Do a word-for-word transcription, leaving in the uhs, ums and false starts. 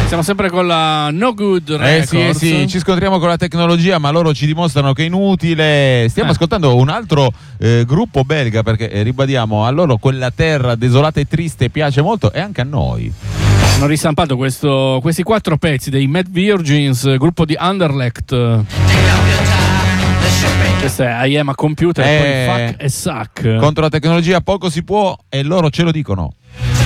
Siamo sempre con la No Good Eh Records. sì, eh sì, ci scontriamo con la tecnologia, ma loro ci dimostrano che è inutile. Stiamo Eh. ascoltando un altro eh, gruppo belga, perché eh, ribadiamo, a loro quella terra desolata e triste piace molto, e anche a noi. Hanno ristampato questo, questi quattro pezzi dei Mad Virgins, gruppo di Anderlecht. Questo è I Am a Computer, Eh. e poi Fuck e Suck. Contro la tecnologia poco si può, e loro ce lo dicono.